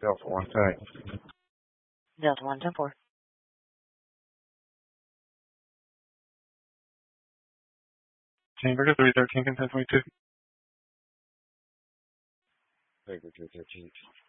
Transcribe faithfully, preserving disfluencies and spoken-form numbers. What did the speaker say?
Delta one thanks. Delta one ten four. Chamber to three thirteen, consent twenty-two. Chamber two thirteen.